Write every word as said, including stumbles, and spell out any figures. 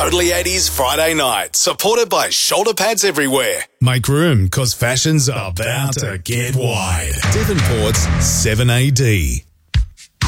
Totally eighties Friday night, supported by shoulder pads everywhere. Make room, cause fashions are about to get wide. Devonport's seven A D.